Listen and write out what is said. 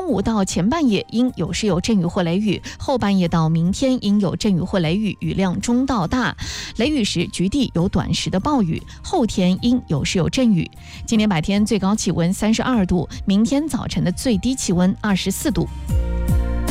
中午到前半夜阴有时有阵雨或雷雨，后半夜到明天阴有阵雨或雷雨，雨量中到大，雷雨时局地有短时的暴雨，后天阴有时有阵雨。今天白天最高气温32度，明天早晨的最低气温24度。